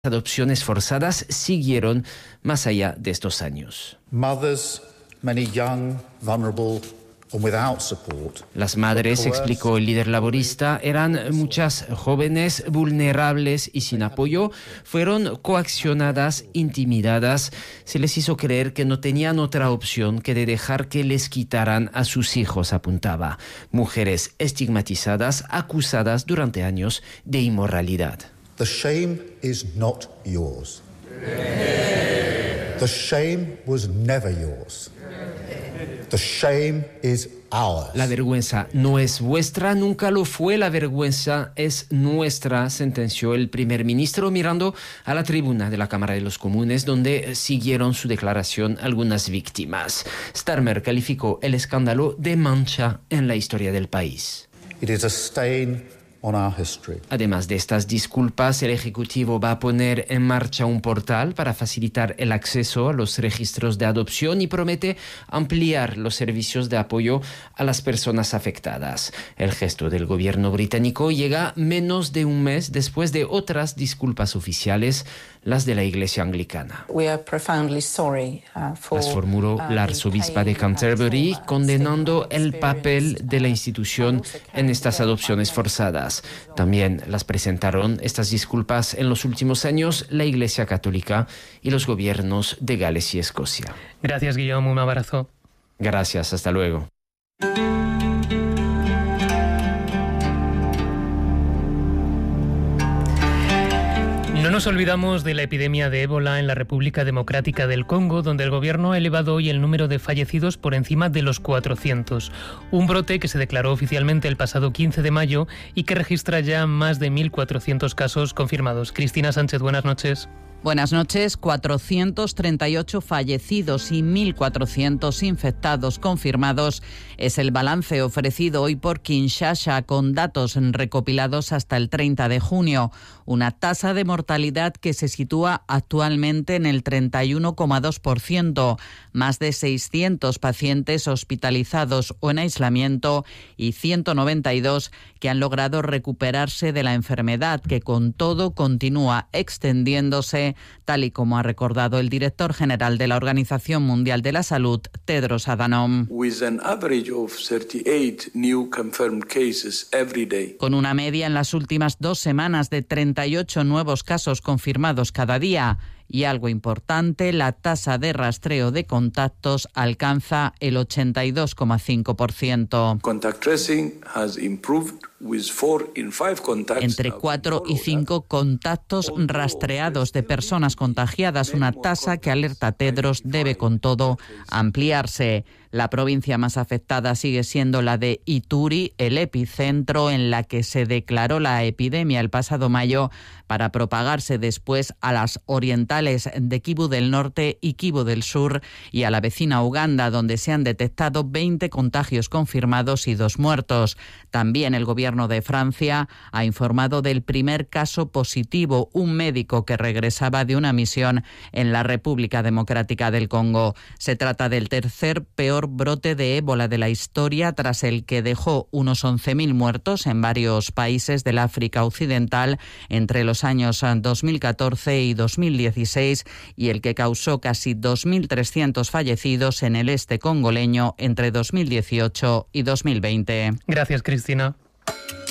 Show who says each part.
Speaker 1: adopciones forzadas siguieron más allá de estos años. Las madres, explicó el líder laborista, eran muchas jóvenes vulnerables y sin apoyo, fueron coaccionadas, intimidadas, se les hizo creer que no tenían otra opción que de dejar que les quitaran a sus hijos, apuntaba. Mujeres estigmatizadas, acusadas durante años de inmoralidad.
Speaker 2: The shame is not yours. The shame was never yours. The shame is ours.
Speaker 1: La vergüenza no es vuestra, nunca lo fue, la vergüenza es nuestra, sentenció el primer ministro mirando a la tribuna de la Cámara de los Comunes, donde siguieron su declaración algunas víctimas. Starmer calificó el escándalo de mancha en la historia del país.
Speaker 2: It is a stain on our history.
Speaker 1: Además de estas disculpas, el Ejecutivo va a poner en marcha un portal para facilitar el acceso a los registros de adopción y promete ampliar los servicios de apoyo a las personas afectadas. El gesto del gobierno británico llega menos de un mes después de otras disculpas oficiales, las de la Iglesia Anglicana. Las formuló la arzobispa de Canterbury, condenando el papel de la institución en estas adopciones forzadas. También las presentaron estas disculpas en los últimos años la Iglesia Católica y los gobiernos de Gales y Escocia.
Speaker 3: Gracias, Guillaume. Un abrazo.
Speaker 1: Gracias. Hasta luego.
Speaker 3: No nos olvidamos de la epidemia de ébola en la República Democrática del Congo, donde el gobierno ha elevado hoy el número de fallecidos por encima de los 400. Un brote que se declaró oficialmente el pasado 15 de mayo y que registra ya más de 1.400 casos confirmados. Cristina Sánchez, buenas noches.
Speaker 4: Buenas noches. 438 fallecidos y 1.400 infectados confirmados es el balance ofrecido hoy por Kinshasa con datos recopilados hasta el 30 de junio. Una tasa de mortalidad que se sitúa actualmente en el 31,2%. Más de 600 pacientes hospitalizados o en aislamiento y 192 que han logrado recuperarse de la enfermedad, que con todo continúa extendiéndose, tal y como ha recordado el director general de la Organización Mundial de la Salud, Tedros Adhanom. Con una media en las últimas 2 semanas de 38 nuevos casos confirmados cada día. Y algo importante, la tasa de rastreo de contactos alcanza el 82,5%. Entre 4 y 5 contactos rastreados de personas contagiadas, una tasa que, alerta Tedros, debe con todo ampliarse. La provincia más afectada sigue siendo la de Ituri, el epicentro en la que se declaró la epidemia el pasado mayo para propagarse después a las orientales de Kivu del Norte y Kivu del Sur y a la vecina Uganda, donde se han detectado 20 contagios confirmados y 2 muertos. También el gobierno de Francia ha informado del primer caso positivo, un médico que regresaba de una misión en la República Democrática del Congo. Se trata del tercer peor brote de ébola de la historia, tras el que dejó unos 11.000 muertos en varios países del África Occidental entre los años 2014 y 2016 y el que causó casi 2.300 fallecidos en el este congoleño entre 2018 y 2020.
Speaker 3: Gracias, Cristina.